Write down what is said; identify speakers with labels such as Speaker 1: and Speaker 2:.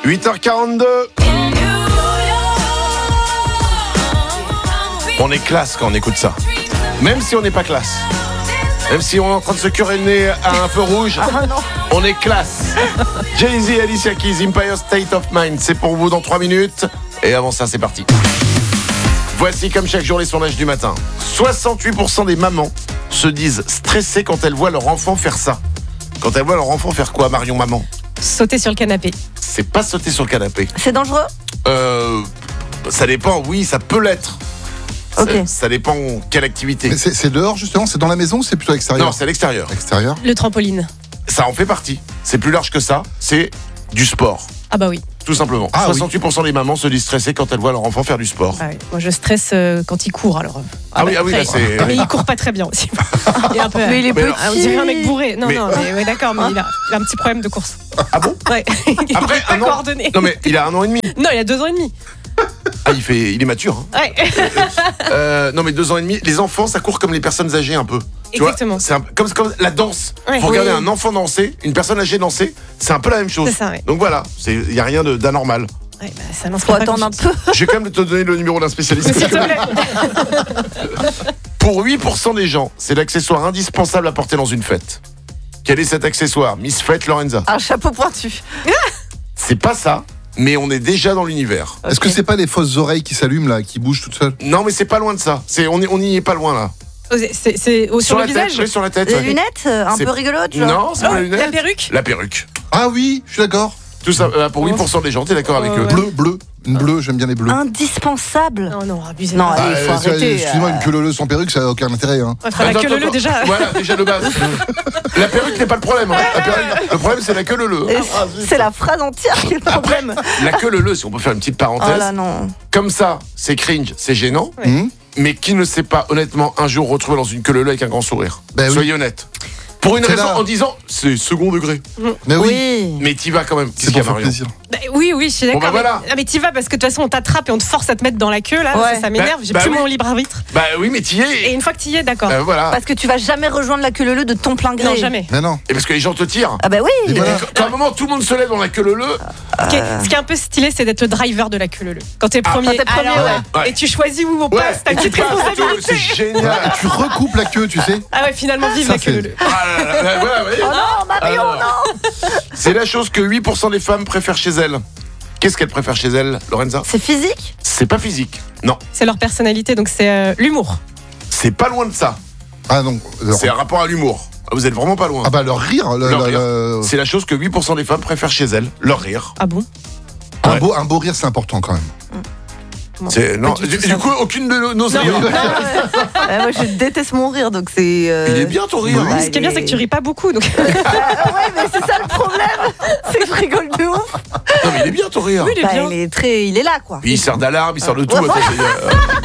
Speaker 1: 8h42. On est classe quand on écoute ça. Même si on n'est pas classe. Même si on est en train de se curer le nez à un feu rouge, on est classe. Jay-Z et Alicia Keys, Empire State of Mind. C'est pour vous dans 3 minutes. Et avant ça, c'est parti. Voici comme chaque jour les sondages du matin. 68% des mamans se disent stressées quand elles voient leur enfant faire ça. Quand elles voient leur enfant faire quoi, Marion Maman?
Speaker 2: Sauter sur le canapé.
Speaker 1: C'est pas sauter sur le canapé.
Speaker 3: C'est dangereux?
Speaker 1: Ça dépend, oui, ça peut l'être.
Speaker 3: Ok.
Speaker 1: Ça dépend quelle activité.
Speaker 4: Mais c'est dehors justement, c'est dans la maison ou c'est plutôt à l'extérieur?
Speaker 1: Non, c'est à l'extérieur.
Speaker 4: Extérieur.
Speaker 2: Le trampoline.
Speaker 1: Ça en fait partie. C'est plus large que ça. C'est du sport.
Speaker 2: Ah bah oui.
Speaker 1: Tout simplement.
Speaker 4: Ah
Speaker 1: 68% des mamans se disent stressées quand elles voient leur enfant faire du sport.
Speaker 2: Ah oui. Moi je stresse quand il court alors.
Speaker 1: Ah oui, là c'est.
Speaker 2: Mais il court pas très bien aussi. Il est un peu,
Speaker 3: Mais il est petit.
Speaker 2: on dirait un mec bourré. Non,
Speaker 1: Mais-
Speaker 2: mais ouais, d'accord, mais il a un petit problème de course.
Speaker 1: Ah bon?
Speaker 2: Ouais. Il
Speaker 1: Après,
Speaker 2: est pas
Speaker 1: un an.
Speaker 2: coordonné.
Speaker 1: Non mais il a 1 an et demi.
Speaker 2: Non, il a 2 ans et demi.
Speaker 1: Ah, il est mature. Hein.
Speaker 2: Ouais.
Speaker 1: Non mais 2 ans et demi. Les enfants, ça court comme les personnes âgées un peu. Tu vois,
Speaker 2: Exactement.
Speaker 1: c'est comme la danse.
Speaker 2: Ouais.
Speaker 1: Vous regardez
Speaker 2: Oui.
Speaker 1: un enfant danser, une personne âgée danser, c'est un peu la même chose.
Speaker 2: C'est ça, ouais.
Speaker 1: Donc voilà, il y a rien d'anormal.
Speaker 2: Ouais, bah, ça
Speaker 3: Faut attendre un peu.
Speaker 1: Je vais quand même te donner le numéro d'un spécialiste.
Speaker 2: S'il te plaît.
Speaker 1: Pour 8% des gens, c'est l'accessoire indispensable à porter dans une fête. Quel est cet accessoire, Miss Fête Lorenza?
Speaker 3: Un chapeau pointu.
Speaker 1: C'est pas ça, mais on est déjà dans l'univers.
Speaker 4: Est-ce que c'est pas les fausses oreilles qui s'allument là, qui bougent toutes seules?
Speaker 1: Non, mais c'est pas loin de ça. On y est pas loin là.
Speaker 2: C'est sur le
Speaker 1: la
Speaker 2: visage.
Speaker 1: tête, oui, sur la tête.
Speaker 3: Des
Speaker 1: ouais.
Speaker 3: lunettes un
Speaker 1: C'est-
Speaker 3: peu rigolotes, genre.
Speaker 1: Non, c'est
Speaker 2: Oh,
Speaker 1: pas la lunette.
Speaker 2: la perruque.
Speaker 1: La perruque.
Speaker 4: Ah oui, je suis d'accord.
Speaker 1: Tout ça, pour 8% des gens, t'es d'accord avec eux?
Speaker 2: Ouais.
Speaker 4: Bleu, une bleue, j'aime bien les bleus.
Speaker 3: Indispensable.
Speaker 2: Non, non, abusez.
Speaker 3: Non,
Speaker 2: pas.
Speaker 3: allez, faut arrêter.
Speaker 4: Excuse-moi, une queue leu sans perruque, ça n'a aucun intérêt. Hein.
Speaker 2: On fera la queue leu déjà.
Speaker 1: Voilà, déjà de base. La perruque n'est pas le problème. Hein. Le problème, c'est la queue leu.
Speaker 3: Et c'est la phrase entière qui est le problème.
Speaker 1: La queue leu, si on peut faire une petite parenthèse.
Speaker 3: Oh là non.
Speaker 1: Comme ça, c'est cringe, c'est gênant.
Speaker 2: Ouais.
Speaker 4: Hum.
Speaker 1: Mais qui ne s'est pas honnêtement un jour retrouvé dans une queue leu avec un grand sourire?
Speaker 4: Ben oui.
Speaker 1: Soyez honnête. Pour une
Speaker 4: C'est
Speaker 1: raison,
Speaker 4: là.
Speaker 1: en disant c'est second degré.
Speaker 4: Mais oui,
Speaker 3: Oui.
Speaker 1: Mais t'y vas quand même. Qu'est-ce
Speaker 4: c'est
Speaker 1: qu'il y a,
Speaker 4: pour faire
Speaker 1: Marion?
Speaker 4: plaisir.
Speaker 2: Bah, oui, je suis d'accord.
Speaker 1: Bon, bah, voilà.
Speaker 2: Mais t'y vas parce que de toute façon on t'attrape et on te force à te mettre dans la queue là.
Speaker 3: Ouais.
Speaker 2: Ça m'énerve. J'ai
Speaker 1: Bah
Speaker 2: plus
Speaker 1: oui.
Speaker 2: mon libre arbitre.
Speaker 1: Bah oui, mais t'y es.
Speaker 2: Et une fois que t'y es, d'accord.
Speaker 1: Voilà.
Speaker 3: Parce que tu vas jamais rejoindre la queue leu de ton plein gré.
Speaker 2: Non, jamais.
Speaker 4: Mais non.
Speaker 1: Et parce que les gens te tirent.
Speaker 3: Ah bah oui.
Speaker 4: Et voilà.
Speaker 1: Quand à un moment tout le monde se lève dans la queue leu,
Speaker 2: Ce qui est un peu stylé, c'est d'être le driver de la queue leu. Quand t'es premier,
Speaker 3: quand t'es premier,
Speaker 2: alors,
Speaker 1: ouais.
Speaker 2: Et tu choisis où on passe, t'as
Speaker 1: et
Speaker 2: une
Speaker 1: tu
Speaker 2: petite
Speaker 1: passes,
Speaker 2: responsabilité.
Speaker 1: c'est génial.
Speaker 4: Et tu recoupes la queue, tu sais.
Speaker 2: Ah ouais, finalement, vive
Speaker 4: Ça,
Speaker 2: la queue
Speaker 4: c'est-
Speaker 2: leu.
Speaker 1: Ah là là, voilà, vous voyez.
Speaker 3: Oh non, Marion, non.
Speaker 1: C'est la chose que 8% des femmes préfèrent chez elles. Qu'est-ce qu'elles préfèrent chez elles, Lorenza?
Speaker 3: C'est physique?
Speaker 1: C'est pas physique. Non,
Speaker 2: C'est leur personnalité, donc c'est l'humour.
Speaker 1: c'est pas loin de ça.
Speaker 4: Ah non.
Speaker 1: C'est un rapport à l'humour. Vous êtes vraiment pas loin.
Speaker 4: Ah bah leur rire.
Speaker 1: Leur rire. C'est la chose que 8% des femmes préfèrent chez elles, leur rire.
Speaker 2: Ah bon?
Speaker 4: Un beau rire, c'est important quand même.
Speaker 1: Non,
Speaker 2: Pas du tout
Speaker 1: du
Speaker 2: ça.
Speaker 1: coup, aucune de nos
Speaker 2: Non,
Speaker 1: rires.
Speaker 2: non,
Speaker 3: Moi, je déteste mon rire, donc c'est.
Speaker 1: Il est bien ton rire.
Speaker 4: Oui.
Speaker 1: hein.
Speaker 2: Ce qui est bien, c'est que tu ris pas beaucoup. Donc...
Speaker 3: Ouais, mais c'est ça le problème. C'est que je rigole de ouf.
Speaker 1: Non, mais il est bien ton rire.
Speaker 2: Oui, il est
Speaker 3: Bah,
Speaker 2: bien.
Speaker 3: il est là, quoi.
Speaker 1: Puis il sert d'alarme, il sert de tout.
Speaker 3: Ouais,
Speaker 1: Attends,